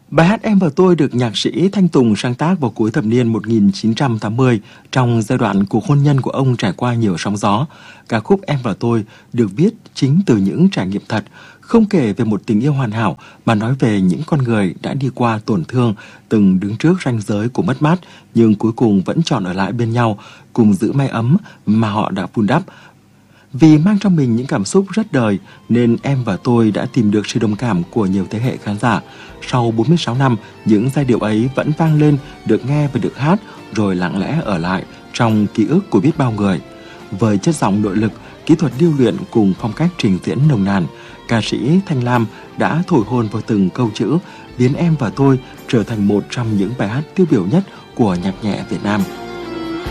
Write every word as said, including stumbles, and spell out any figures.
Bài hát Em và tôi được nhạc sĩ Thanh Tùng sáng tác vào cuối thập niên một nghìn chín trăm tám mươi, trong giai đoạn cuộc hôn nhân của ông trải qua nhiều sóng gió. Ca khúc Em và tôi được viết chính từ những trải nghiệm thật, không kể về một tình yêu hoàn hảo mà nói về những con người đã đi qua tổn thương, từng đứng trước ranh giới của mất mát nhưng cuối cùng vẫn chọn ở lại bên nhau, cùng giữ mái ấm mà họ đã vun đắp. Vì mang trong mình những cảm xúc rất đời nên Em và tôi đã tìm được sự đồng cảm của nhiều thế hệ khán giả. Sau bốn mươi sáu năm, những giai điệu ấy vẫn vang lên, được nghe và được hát, rồi lặng lẽ ở lại trong ký ức của biết bao người. Với chất giọng nội lực, kỹ thuật điêu luyện cùng phong cách trình diễn nồng nàn, ca sĩ Thanh Lam đã thổi hồn vào từng câu chữ, biến Em và tôi trở thành một trong những bài hát tiêu biểu nhất của nhạc nhẹ Việt Nam.